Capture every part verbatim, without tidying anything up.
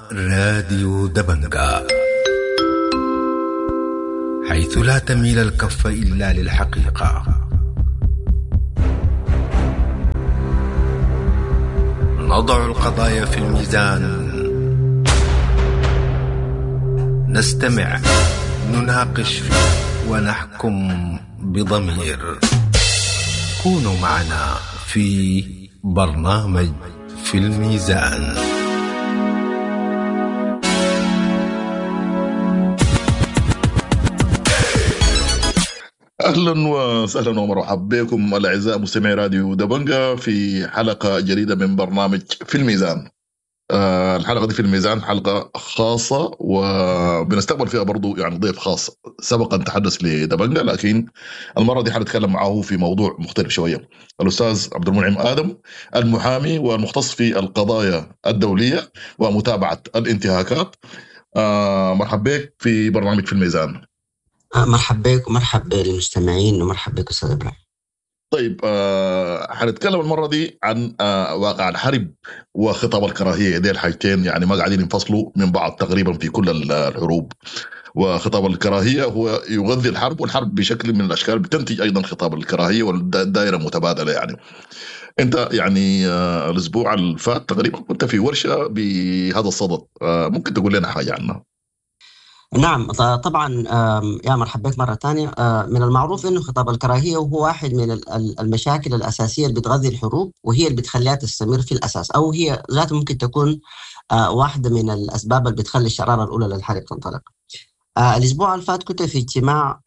راديو دبنجا، حيث لا تميل الكف إلا للحقيقة. نضع القضايا في الميزان، نستمع، نناقش ونحكم بضمير. كونوا معنا في برنامج في الميزان. أهلا وسهلا ومرحبا بكم الأعزاء مستمعي راديو دبنجا في حلقة جديدة من برنامج في الميزان. آه الحلقة دي في الميزان حلقة خاصة وبنستقبل فيها برضو يعني ضيف خاص. سبقا تحدث لدبنجا، لكن المرة دي حنتكلم معه في موضوع مختلف شوية. الأستاذ عبد المنعم آدم، المحامي والمختص في القضايا الدولية ومتابعة الانتهاكات. آه مرحبا بك في برنامج في الميزان. مرحبا بك ومرحبا للمستمعين ومرحبا بك أستاذ إبراهيم. طيب آه حنتكلم المرة دي عن آه واقع الحرب وخطاب الكراهية. دي الحاجتين يعني ما قاعدين ينفصلوا من بعض تقريبا في كل الحروب. وخطاب الكراهية هو يغذي الحرب، والحرب بشكل من الأشكال بتنتج أيضا خطاب الكراهية، والدائرة متبادلة. يعني أنت يعني آه الأسبوع الفات تقريبا كنت في ورشة بهذا الصدد، آه ممكن تقول لنا حاجة عنها؟ نعم طبعا. يا مرحبا بك مرة تانية. من المعروف أنه خطاب الكراهية هو واحد من المشاكل الأساسية اللي بتغذي الحروب، وهي اللي بتخليها تستمر في الأساس، أو هي ذاتها ممكن تكون واحدة من الأسباب اللي بتخلي الشرارة الأولى للحرب تنطلق. الأسبوع اللي فات كنت في اجتماع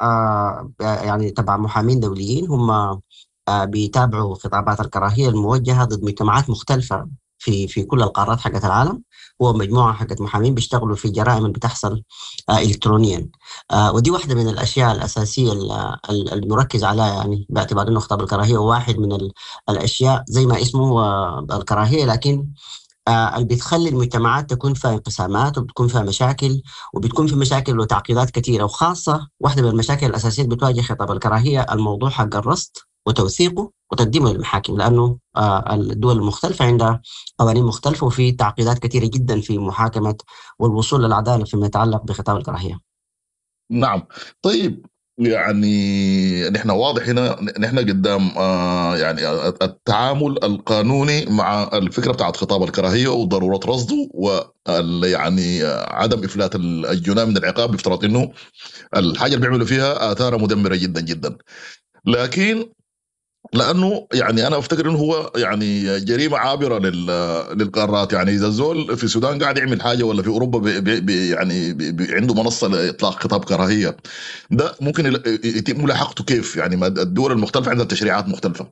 يعني تبع محامين دوليين هم بيتابعوا خطابات الكراهية الموجهة ضد مجتمعات مختلفة في في كل القارات حقت العالم. هو مجموعة حقت محامين بيشتغلوا في جرائم اللي بتحصل آه إلكترونيا. آه ودي واحدة من الأشياء الأساسية المركز عليها، يعني باعتبار أنه خطاب الكراهية واحد من الأشياء زي ما اسمه آه الكراهية، لكن آه اللي بتخلي المجتمعات تكون فيها انقسامات وبتكون فيها مشاكل وبتكون في مشاكل وتعقيدات كثيرة. وخاصة واحدة من المشاكل الأساسية اللي بتواجه خطاب الكراهية الموضوع حق الرصد وتوثيقه وتقديمه للمحاكم، لأنه الدول المختلفة عندها قوانين مختلفة وفي تعقيدات كثيرة جدا في محاكمة والوصول للعدالة فيما يتعلق بخطاب الكراهية. نعم. طيب يعني نحن واضح هنا نحن قدام آه يعني التعامل القانوني مع الفكرة بتاعت خطاب الكراهية وضرورة رصده، ويعني عدم إفلات الجناة من العقاب بافتراض إنه الحاجة اللي بيعملوا فيها آثار مدمرة جدا جدا. لكن لانه يعني انا افتكر انه هو يعني جريمه عابره للقارات. يعني اذا الزول في السودان قاعد يعمل حاجه ولا في اوروبا بي بي يعني بي بي عنده منصه لاطلاق خطاب كراهيه، ده ممكن يتم ملاحقته كيف؟ يعني الدول المختلفه عندها تشريعات مختلفه.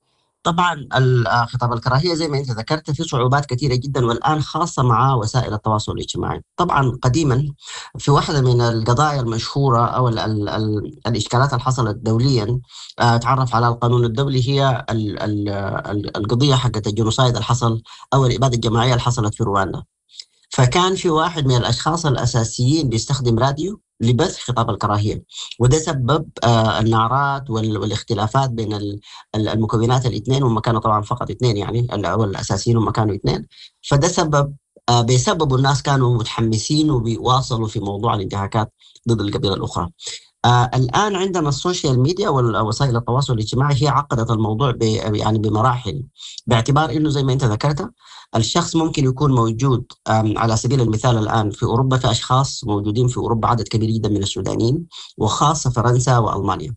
طبعا خطاب الكراهية زي ما انت ذكرت في صعوبات كثيرة جدا، والآن خاصة مع وسائل التواصل الاجتماعي. طبعا قديما في واحدة من القضايا المشهورة أو ال ال ال الإشكالات اللي حصلت دوليا تعرف على القانون الدولي هي ال ال ال القضية حقت الجنوسايد اللي حصل أو الإبادة الجماعية اللي حصلت في رواندا. فكان في واحد من الأشخاص الأساسيين بيستخدم راديو لبث خطاب الكراهية، وده سبب آه النعرات والاختلافات بين المكونات الاثنين، وهم كانوا طبعا فقط اثنين، يعني الأساسيين هم كانوا اثنين. فده سبب آه بسبب الناس كانوا متحمسين وبيواصلوا في موضوع الانتهاكات ضد القبيلة الأخرى. آه الآن عندنا السوشيال ميديا ووسائل التواصل الاجتماعي هي عقدت الموضوع يعني بمراحل، باعتبار إنه زي ما أنت ذكرت الشخص ممكن يكون موجود على سبيل المثال الآن في أوروبا. في أشخاص موجودين في أوروبا عدد كبير جدا من السودانيين، وخاصة فرنسا وألمانيا.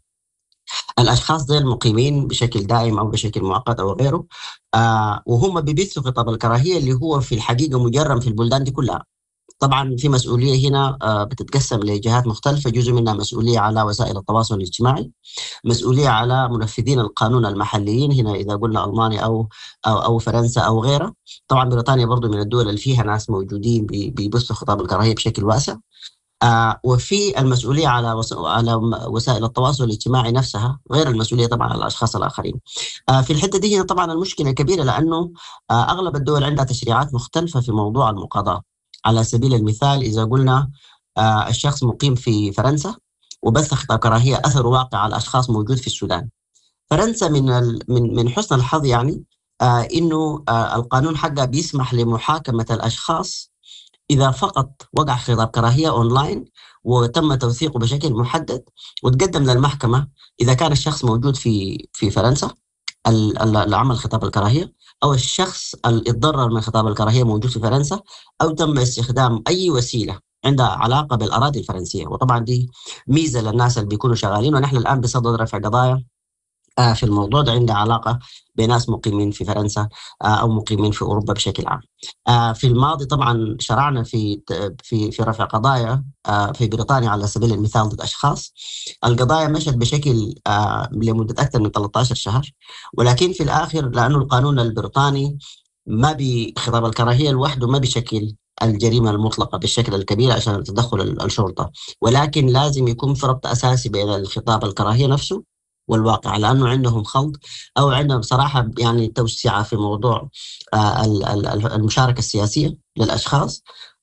الأشخاص دول مقيمين بشكل دائم أو بشكل مؤقت أو غيره، آه وهم بيبثوا خطاب الكراهية اللي هو في الحقيقة مجرم في البلدان دي كلها. طبعا في مسؤولية هنا بتتقسم لجهات مختلفة، جزء منها مسؤولية على وسائل التواصل الاجتماعي، مسؤولية على منفذين القانون المحليين هنا إذا قلنا ألمانيا أو أو, أو فرنسا أو غيرها. طبعا بريطانيا برضو من الدول اللي فيها ناس موجودين بيبثوا خطاب الكراهية بشكل واسع. آه وفي المسؤولية على وس... على وسائل التواصل الاجتماعي نفسها، غير المسؤولية طبعا على الأشخاص الآخرين. آه في الحتة دي هنا طبعا المشكلة كبيرة، لأنه آه أغلب الدول عندها تشريعات مختلفة في موضوع المقاضاة. على سبيل المثال إذا قلنا آه الشخص مقيم في فرنسا وبث خطاب كراهية أثر واقع على أشخاص موجود في السودان، فرنسا من ال... من من حسن الحظ يعني آه إنه آه القانون حقها بيسمح لمحاكمة الأشخاص إذا فقط وقع خطاب كراهية أونلاين وتم توثيقه بشكل محدد وتقدم للمحكمة، إذا كان الشخص موجود في في فرنسا اللي عمل خطاب الكراهية، أو الشخص اللي اتضرر من خطاب الكراهية موجود في فرنسا، أو تم استخدام أي وسيلة عندها علاقة بالأراضي الفرنسية. وطبعا دي ميزة للناس اللي بيكونوا شغالين، ونحن الآن بصدد رفع قضايا آه في الموضوع ده عندها علاقة بناس مقيمين في فرنسا آه أو مقيمين في أوروبا بشكل عام. آه في الماضي طبعا شرعنا في في في رفع قضايا آه في بريطانيا على سبيل المثال ضد أشخاص. القضايا مشت بشكل آه لمدة أكثر من ثلاثة عشر شهر، ولكن في الآخر لأنه القانون البريطاني ما بخطاب الكراهية لوحده ما بشكل الجريمة المطلقة بالشكل الكبير عشان تدخل الشرطة، ولكن لازم يكون في ربط أساسي بين الخطاب الكراهية نفسه والواقع، لأنه عندهم خلط أو عندهم صراحة يعني توسعة في موضوع المشاركة السياسية للأشخاص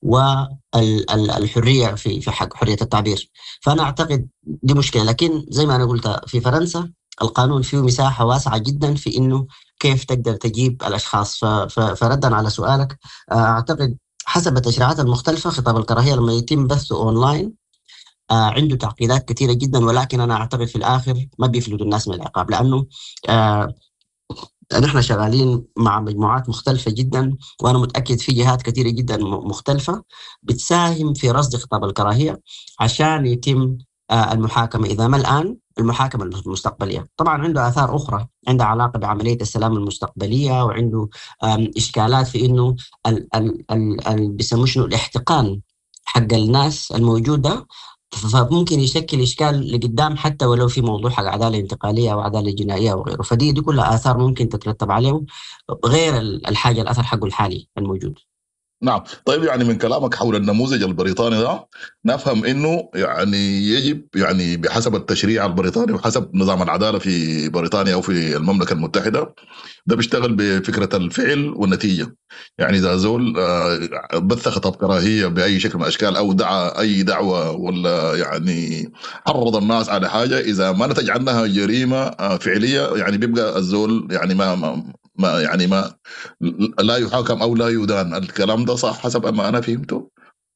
والحرية في في حق حرية التعبير. فأنا أعتقد دي مشكلة، لكن زي ما أنا قلت في فرنسا القانون فيه مساحة واسعة جدا في إنه كيف تقدر تجيب الأشخاص. فردا على سؤالك، أعتقد حسب التشريعات المختلفة خطاب الكراهية لما يتم بثه أونلاين آه عنده تعقيدات كثيرة جدا، ولكن أنا أعتقد في الآخر ما بيفلت الناس من العقاب، لأنه آه نحن شغالين مع مجموعات مختلفة جدا، وأنا متأكد في جهات كثيرة جدا مختلفة بتساهم في رصد خطاب الكراهية عشان يتم آه المحاكمة، إذا ما الآن المحاكمة المستقبلية. طبعا عنده آثار أخرى عندها علاقة بعملية السلام المستقبلية، وعنده إشكالات في إنه ال ال ال ال بيسموه شنو الاحتقان حق الناس الموجودة، فممكن يشكل إشكال لقدام حتى ولو في موضوع حق عدالة انتقالية أو عدالة جنائية وغيره. فدي دي كلها آثار ممكن تترتب عليهم غير الحاجة الأثر حقه الحالي الموجود. نعم. طيب يعني من كلامك حول النموذج البريطاني ده نفهم انه يعني يجب يعني بحسب التشريع البريطاني وحسب نظام العدالة في بريطانيا او في المملكة المتحدة ده بيشتغل بفكرة الفعل والنتيجة. يعني إذا زول بث خطاب كراهية بأي شكل من الأشكال أو دعا أي دعوة ولا يعني حرض الناس على حاجة، إذا ما نتج عنها جريمة فعلية يعني بيبقى الزول يعني ما, ما ما يعني ما لا يحاكم أو لا يدان. الكلام ده صح حسب ما أنا فهمته؟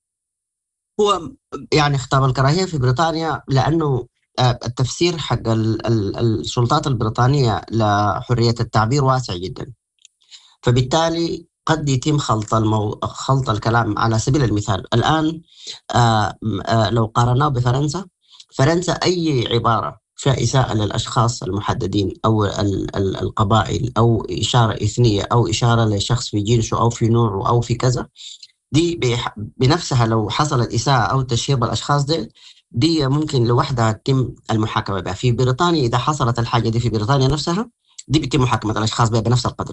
هو يعني خطاب الكراهية في بريطانيا لأنه التفسير حق السلطات البريطانية لحرية التعبير واسع جدا، فبالتالي قد يتم خلط المو... خلط الكلام. على سبيل المثال الآن آآ آآ لو قارناه بفرنسا، فرنسا أي عبارة فيها إساءة للأشخاص المحددين أو ال... ال... القبائل أو إشارة إثنية أو إشارة لشخص في جنسه أو في نوعه أو في كذا، دي بح... بنفسها لو حصلت إساءة أو تشهير بالأشخاص دي دي ممكن لوحدها تتم المحاكمة بها. في بريطانيا إذا حصلت الحاجة دي في بريطانيا نفسها دي بيتم محاكمة الأشخاص بها بنفس القدر.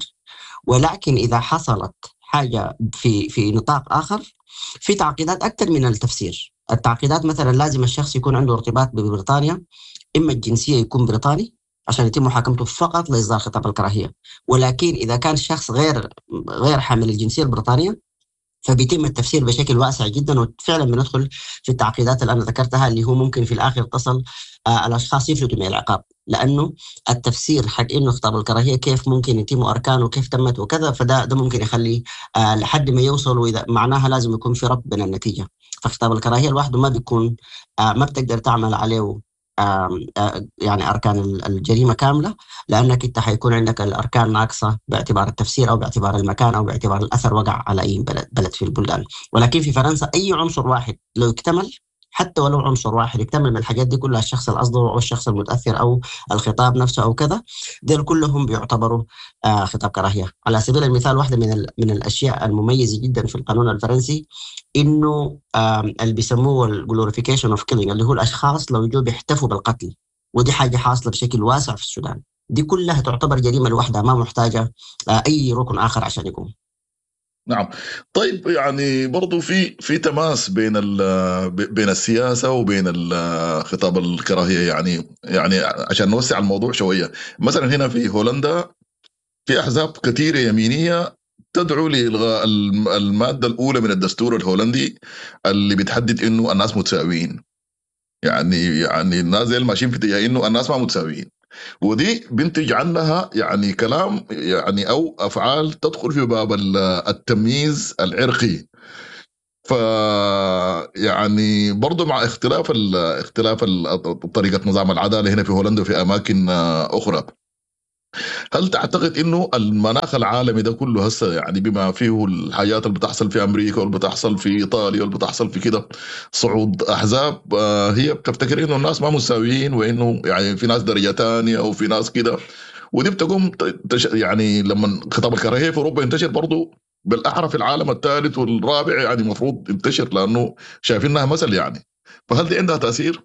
ولكن إذا حصلت حاجة في في نطاق آخر في تعقيدات أكثر من التفسير. التعقيدات مثلا لازم الشخص يكون عنده ارتباط ببريطانيا، إما الجنسية يكون بريطاني عشان يتم محاكمته فقط لإصدار خطاب الكراهية، ولكن إذا كان الشخص غير غير حامل الجنسية البريطانية فبيتم التفسير بشكل واسع جدا. وفعلا بندخل في التعقيدات اللي أنا ذكرتها اللي هو ممكن في الآخر تصل آه الأشخاص يفلتوا من العقاب، لأنه التفسير حق إنه خطاب الكراهية كيف ممكن يتم أركانه وكيف تمت وكذا، فده ده ممكن يخلي آه لحد ما يوصل، وإذا معناها لازم يكون في ربط بين النتيجة. فخطاب الكراهية لوحده ما بيكون آه ما بتقدر تعمل عليه آه آه يعني أركان الجريمة كاملة، لأنك أنت حيكون عندك الأركان ناقصة باعتبار التفسير أو باعتبار المكان أو باعتبار الأثر وقع على أي بلد, بلد في البلدان. ولكن في فرنسا أي عنصر واحد لو اكتمل، حتى ولو عنصر واحد يكتمل من الحاجات دي كلها، الشخص الأصدر أو الشخص المتأثر أو الخطاب نفسه أو كذا، دول كلهم بيعتبروا آه خطاب كراهية. على سبيل المثال واحدة من من الأشياء المميزة جدا في القانون الفرنسي إنه آه اللي بيسموه الجلوريفيكيشن اوف كيلينج، اللي هو الأشخاص لو جو بيحتفوا بالقتل، ودي حاجة حاصلة بشكل واسع في السودان. دي كلها تعتبر جريمة لوحدها ما محتاجة آه أي ركن آخر عشان يقوم. نعم. طيب يعني برضو في في تماس بين بين السياسه وبين خطاب الكراهيه، يعني يعني عشان نوسع الموضوع شويه. مثلا هنا في هولندا في احزاب كثيره يمينيه تدعو لإلغاء الماده الاولى من الدستور الهولندي اللي بتحدد انه الناس متساويين. يعني يعني الناس اللي ماشيين في اتجاه انه الناس ما متساويين، ودي بنتج عنها يعني كلام يعني او افعال تدخل في باب التمييز العرقي. ف يعني برضه مع اختلاف ال اختلاف ال طريقة نظام العدالة هنا في هولندا وفي أماكن آه، أخرى، هل تعتقد إنه المناخ العالمي ده كله هسه يعني بما فيه الحاجات اللي بتحصل في أمريكا واللي بتحصل في إيطاليا واللي بتحصل في كده صعود أحزاب، آه، هي بتفتكر إنه الناس ما مساويين وإنه يعني في ناس درجة تانية أو في ناس كده، ودي بتقوم ت- تش يعني لما خطاب الكراهية في أوروبا ينتشر برضه بالأحرى في العالم الثالث والرابع يعني المفروض ينتشر لأنه شايفينها مثل يعني، فهل دي عندها تأثير؟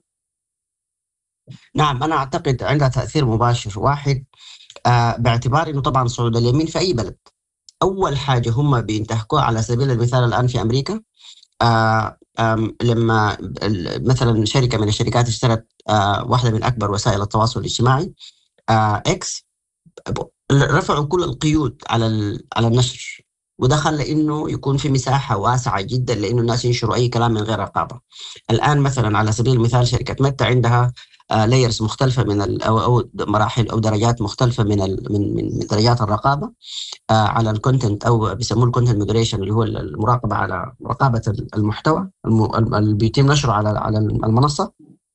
نعم، أنا أعتقد عندها تأثير مباشر. واحد، آه باعتبار أنه طبعا صعود اليمين في أي بلد، أول حاجة هم بينتهكوها على سبيل المثال الآن في أمريكا. آه آم، لما ال- مثلا شركة من الشركات اشترت آه واحدة من أكبر وسائل التواصل الاجتماعي، آه إكس، ب- رفعوا كل القيود على ال- على النشر، وده خلى انه يكون في مساحه واسعه جدا لانه الناس ينشروا اي كلام من غير رقابه. الان مثلا على سبيل المثال شركه ميتا عندها لايرز مختلفه من ال او او مراحل او درجات مختلفه من ال من من من درجات الرقابه آه، على الكونتنت، او بيسموه الكونتنت مودريشن، اللي هو المراقبه على رقابه المحتوى الم- اللي بيتم نشره على على المنصه.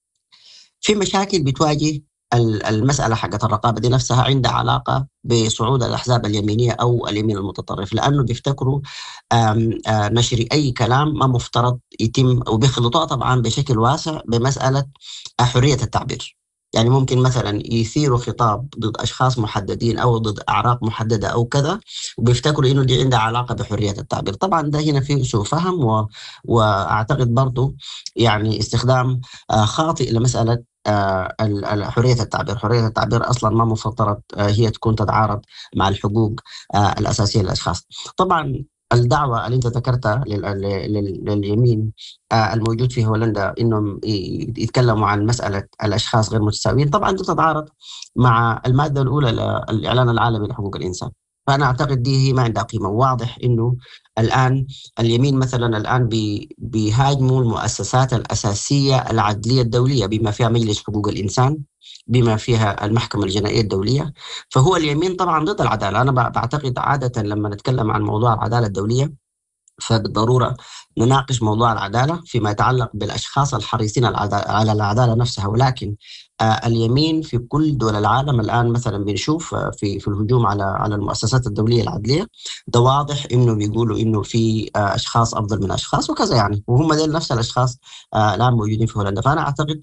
في مشاكل بتواجه ال- المسألة حقت الرقابة دي نفسها عندها علاقة بصعود الأحزاب اليمينية أو اليمين المتطرف، لأنه بيفتكروا آم، آه، نشر أي كلام ما مفترض يتم، وبيخلطوها طبعا بشكل واسع بمسألة آه، حرية التعبير. يعني ممكن مثلا يثيروا خطاب ضد أشخاص محددين أو ضد أعراق محددة أو كذا، وبيفتكروا إنه دي عندها علاقة بحرية التعبير. طبعا ده هنا فيه سوء فهم، و... وأعتقد برضو يعني استخدام آه، خاطئ لمسألة آه، ال- ال- حرية التعبير. حرية التعبير أصلا ما مفترض آه، هي تكون تتعارض مع الحقوق آه، الأساسية للأشخاص. طبعا الدعوة اللي أنت ذكرتها لل- لل- لل- لليمين آه، الموجود في هولندا إنهم ي- يتكلموا عن مسألة الأشخاص غير متساويين، طبعا دي تتعارض مع المادة الأولى للإعلان العالمي لحقوق الإنسان. فأنا أعتقد دي هي ما عندها قيمة. واضح إنه الآن اليمين مثلا الآن بي- بيهاجموا المؤسسات الأساسية العدلية الدولية، بما فيها مجلس حقوق الإنسان، بما فيها المحكمة الجنائية الدولية. فهو اليمين طبعا ضد العدالة. أنا بع- بعتقد عادة لما نتكلم عن موضوع العدالة الدولية فبالضرورة نناقش موضوع العدالة فيما يتعلق بالأشخاص الحريصين على العدا- على العدالة نفسها. ولكن آه، اليمين في كل دول العالم الآن مثلا بنشوف آه، في في الهجوم على على المؤسسات الدولية العدلية، ده واضح إنه بيقولوا إنه في آه، أشخاص أفضل من أشخاص وكذا يعني، وهم دول نفس الأشخاص آه، الآن موجودين في هولندا. فأنا أعتقد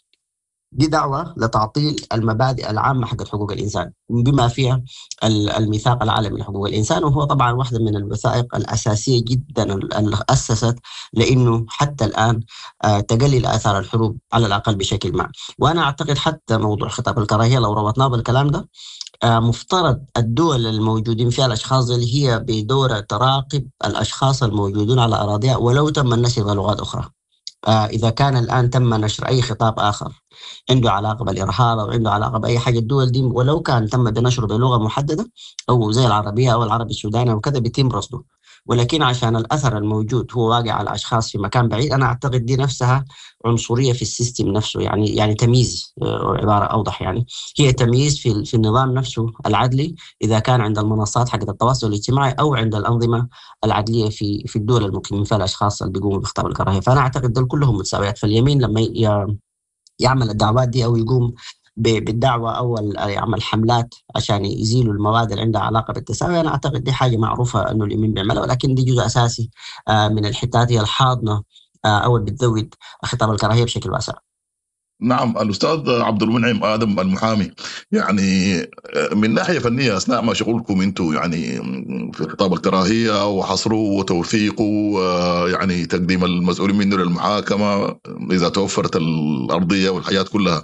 دي دعوة لتعطيل المبادئ العامة حقت حقوق الإنسان، بما فيها ال- الميثاق العالمي لحقوق الإنسان، وهو طبعا واحدة من الوثائق الأساسية جدا اللي أسست لأنه حتى الآن آه، تقلل آثار الحروب على الأقل بشكل ما. وأنا أعتقد حتى موضوع خطاب الكراهية لو ربطناه بالكلام ده، آه، مفترض الدول الموجودين فيها الأشخاص اللي هي بدورها تراقب الأشخاص الموجودين على أراضيها ولو تم النشر بلغات أخرى. آه، إذا كان الآن تم نشر أي خطاب آخر عنده علاقة بالإرهاب أو عنده علاقة بأي حاجة، الدول دي ولو كان تم بنشره بلغة محددة أو زي العربية أو العربي السوداني وكذا بيتم رصده. ولكن عشان الأثر الموجود هو واقع على أشخاص في مكان بعيد، أنا أعتقد دي نفسها عنصرية في السيستم نفسه، يعني يعني تمييز، آه، عبارة أوضح يعني، هي تمييز في في النظام نفسه العدلي، إذا كان عند المنصات حقت التواصل الاجتماعي أو عند الأنظمة العدلية في في الدول المقيمين فيها الأشخاص اللي بيقوموا بخطاب الكراهية. فأنا أعتقد دول كلهم متساويات. فاليمين لما ي- يعمل الدعوات دي او يقوم ب- بالدعوه او ال- يعمل حملات عشان يزيلوا المواد اللي عندها علاقه بالتساوي، انا اعتقد دي حاجه معروفه انه اليمين بيعملها، ولكن دي جزء اساسي آه، من الحتات هي الحاضنه آه، او اللي بتزود خطاب الكراهيه بشكل واسع. نعم الأستاذ عبد المنعم آدم المحامي، يعني من ناحية فنية أثناء ما شغلكم أنتم يعني في خطاب الكراهية وحصره وتوثيقه، آه، يعني تقديم المسؤولين منه للمحاكمة إذا توفرت الأرضية والحياة كلها،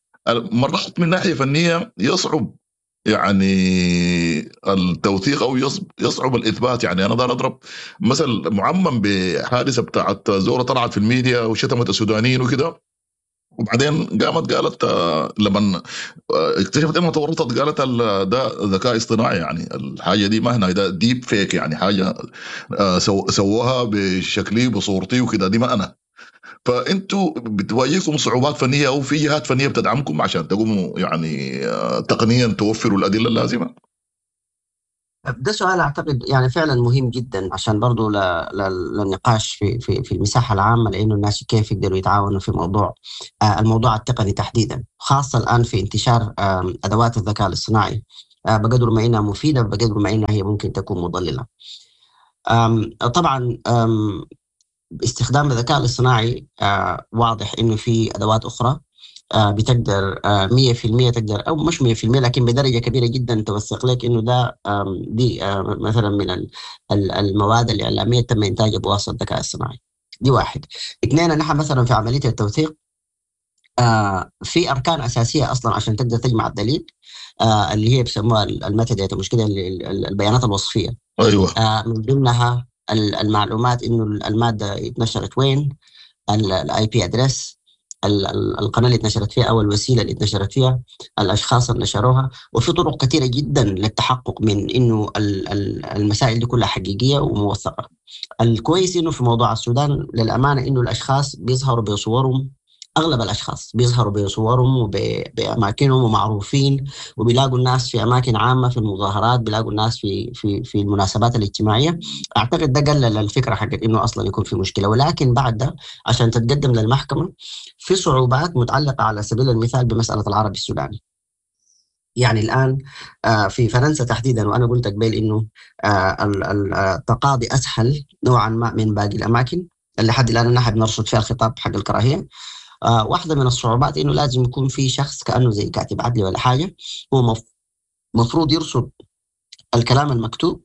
مرات من ناحية فنية يصعب يعني التوثيق أو يص- يصعب الإثبات. يعني أنا دار أضرب مثل معمم بحادثة بتاعت زورة طلعت في الميديا وشتمت السودانيين وكده، وبعدين قامت قالت آه، لما آه، اكتشفت انها تورطت قالت ال- ده ذكاء اصطناعي، يعني الحاجه دي ما هنا ده ديب فيك، يعني حاجه آه، سو سووها بشكلي بصورتي وكده، دي ما انا. فانتوا بتواجهكم صعوبات فنيه او في جهات فنيه بتدعمكم عشان تقوموا يعني آه، تقنيا توفروا الادله اللازمه؟ ده سؤال أعتقد يعني فعلا مهم جدا، عشان برضو ل- ل- للنقاش في في في المساحة العامة، لأنه الناس كيف يقدروا يتعاونوا في موضوع آه، الموضوع التقني تحديدا، خاصة الآن في انتشار آم، أدوات الذكاء الاصطناعي. آه، بقدر ما إنها مفيدة، بقدر ما إنها هي ممكن تكون مضللة. آم، طبعا آم، باستخدام الذكاء الاصطناعي آه، واضح إنه في أدوات أخرى آه، بتقدر آه، مية في المية تقدر، أو مش مية في المية لكن بدرجة كبيرة جدا توثق لك إنه ده آم، دي آه، مثلا من ال- ال- المواد الإعلامية تم إنتاجها بواسطة الذكاء الصناعي. دي واحد. اثنين، نحن مثلا في عملية التوثيق آه، في أركان أساسية أصلا عشان تقدر تجمع الدليل، آه، اللي هي بيسموها الميتا داتا، مش كده، ال- ال- البيانات الوصفية. ايوه. آه، من ضمنها ال- المعلومات إنه المادة اتنشرت وين، الاي بي ادريس، القناه اللي اتنشرت فيها او الوسيله اللي اتنشرت فيها، الاشخاص اللي نشروها. وفي طرق كثيره جدا للتحقق من انه ال- ال- المسائل دي كلها حقيقيه وموثقه. الكويس انه في موضوع السودان للامانه انه الاشخاص بيظهروا بصورهم، اغلب الاشخاص بيظهروا بصورهم وباماكنهم ومعروفين، وبيلاقوا الناس في اماكن عامه، في المظاهرات، بيلاقوا الناس في في في المناسبات الاجتماعيه. اعتقد ده قلل الفكره حقت انه اصلا يكون في مشكله. ولكن بعد ده عشان تتقدم للمحكمه في صعوبات متعلقه على سبيل المثال بمساله العربي السوداني. يعني الآن آه، في فرنسا تحديدا، وأنا قلت قبل إنه آه، ال- ال- التقاضي أسهل نوعا ما من باقي الأماكن اللي لحد الآن نحن بنرصد فيها الخطاب حق الكراهية. آه، واحدة من الصعوبات إنه لازم يكون في شخص كأنه زي كاتب عدلي ولا حاجة، هو مف- مفروض يرصد الكلام المكتوب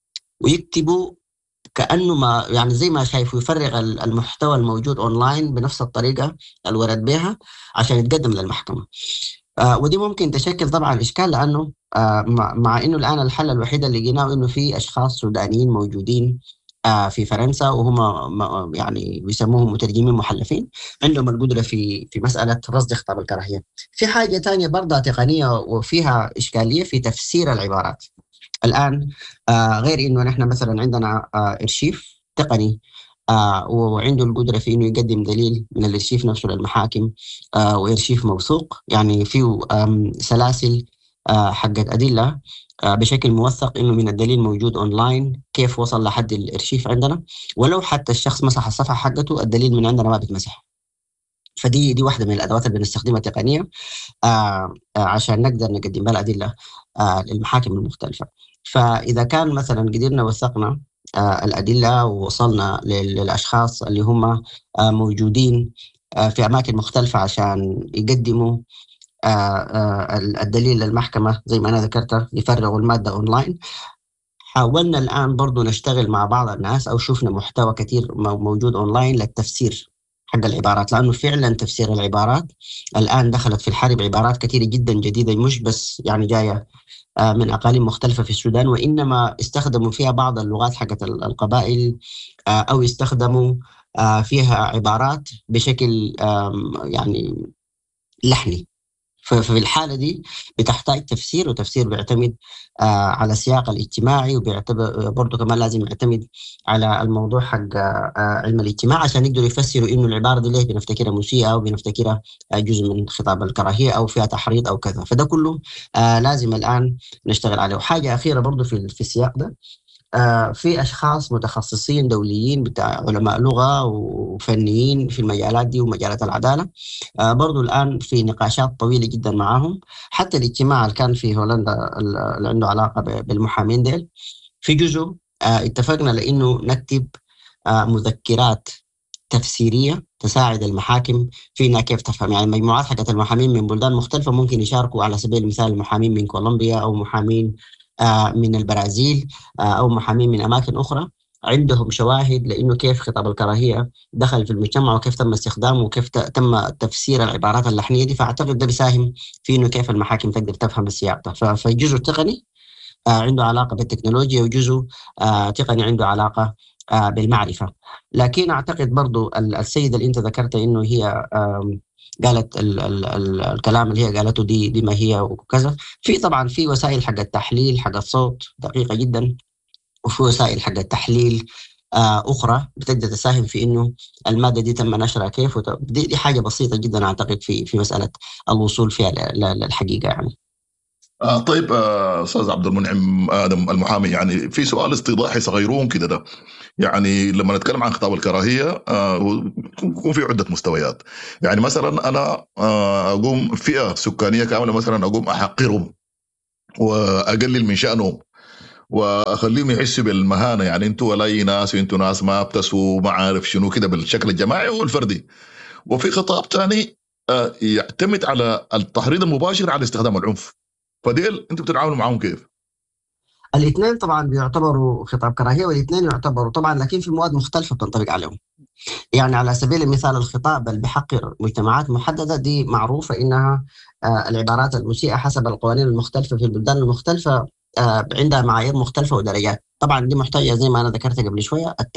ويكتبه كأنه ما يعني زي ما شايف، يفرغ ال- المحتوى الموجود أونلاين بنفس الطريقة اللي ورد بها عشان يتقدم للمحكمة. آه ودي ممكن تشكل طبعا إشكال، لأنه آه مع, مع إنه الآن الحل الوحيد اللي لقيناه إنه في أشخاص سودانيين موجودين آه في فرنسا، وهم م- يعني بيسموهم مترجمين محلفين، عندهم القدرة في في مسألة رصد خطاب الكراهية. في حاجة تانية برضه تقنية وفيها إشكالية في تفسير العبارات. الآن آه غير إنه نحن مثلا عندنا آه إرشيف تقني آه وعنده القدرة في إنه يقدم دليل من الإرشيف نفسه للمحاكم، آه وإرشيف موثوق، يعني فيه آم، سلاسل آه حقت أدلة آه بشكل موثق إنه من الدليل موجود أونلاين، كيف وصل لحد الإرشيف عندنا. ولو حتى الشخص مسح الصفحة حقته، الدليل من عندنا ما بيتمسح. فدي دي واحدة من الأدوات اللي بنستخدمها تقنية آه آه عشان نقدر نقدم بها الأدلة آه للمحاكم المختلفة. فإذا كان مثلا قدرنا وثقنا آه الأدلة ووصلنا لل- للأشخاص اللي هم آه موجودين آه في أماكن مختلفة عشان يقدموا آه آه الدليل للمحكمة زي ما أنا ذكرت، يفرغوا المادة أونلاين. حاولنا الآن برضو نشتغل مع بعض الناس، أو شفنا محتوى كتير مو- موجود أونلاين للتفسير حق العبارات، لأنه فعلا تفسير العبارات الآن دخلت في الحرب عبارات كثيرة جدا جديدة، مش بس يعني جاية آه، من أقاليم مختلفة في السودان، وإنما استخدموا فيها بعض اللغات حقت ال- القبائل، آه، أو استخدموا آه، فيها عبارات بشكل آم، يعني لحني. ففي الحالة دي بتحتاج تفسير، وتفسير بيعتمد آه على السياق الاجتماعي، وبيعتبر برضه كمان لازم يعتمد على الموضوع حق آه علم الاجتماع عشان يقدروا يفسروا انه العبارة دي ليه بنفتكرها مسيئة، او بنفتكرها آه جزء من خطاب الكراهية، او فيها تحريض او كذا. فده كله آه لازم الآن نشتغل عليه. وحاجة أخيرة برضه في في السياق ده، آه، في أشخاص متخصصين دوليين بتاع علماء لغة وفنيين في المجالات دي ومجالات العدالة، آه، برضو الآن في نقاشات طويلة جدا معاهم. حتى الاجتماع اللي كان في هولندا اللي عنده علاقة ب- بالمحامين ديل، في جزء آه، اتفقنا لأنه نكتب آه، مذكرات تفسيرية تساعد المحاكم في انها كيف تفهم. يعني مجموعات حقت المحامين من بلدان مختلفة ممكن يشاركوا، على سبيل المثال محامين من كولومبيا، او محامين آه، من البرازيل، آه، او محامين من اماكن اخرى، عندهم شواهد لانه كيف خطاب الكراهية دخل في المجتمع، وكيف تم استخدامه، وكيف ت- تم تفسير العبارات اللحنية دي. فاعتقد ده بيساهم في انه كيف المحاكم تقدر تفهم السياق ده. ف- فالجزء التقني آه، عنده علاقة بالتكنولوجيا، وجزء آه، تقني عنده علاقة آه، بالمعرفة. لكن أعتقد برضو ال- السيدة اللي أنت ذكرت إنه هي آم، قالت ال ال ال الكلام اللي هي قالته دي دي ما هي وكذا. في طبعا في وسائل حق التحليل حق الصوت دقيقة جدا، وفي وسائل حق التحليل آه، أخرى بتقدر تساهم في إنه المادة دي تم نشرها كيف. وت- دي, دي حاجة بسيطة جدا أعتقد في في مسألة الوصول فيها ل- ل- للحقيقة يعني. آه طيب آه، استاذ عبد المنعم ادم المحامي، يعني في سؤال استيضاحي صغيرون كده ده. يعني لما نتكلم عن خطاب الكراهيه آه هو يكون في عده مستويات. يعني مثلا انا آه اقوم فئه سكانيه كامله مثلا اقوم احقرهم واقلل من شانهم واخليهم يحسوا بالمهانه، يعني انتوا ولا ناس وانتوا ناس ما بتسوا ما عارف شنو كده بالشكل الجماعي والفردي. وفي خطاب تاني آه يعتمد على التحريض المباشر على استخدام العنف. فديل انتوا بتتعاملوا معاهم كيف؟ الاثنين طبعا بيعتبروا خطاب كراهيه، والاثنين يعتبروا طبعا، لكن في مواد مختلفه بتنطبق عليهم. يعني على سبيل المثال الخطاب اللي بيحقر مجتمعات محدده دي معروفه انها آه، العبارات المسيئه حسب القوانين المختلفه في البلدان المختلفه آه، عندها معايير مختلفه ودرجات. طبعا دي محتاجه زي ما انا ذكرت قبل شويه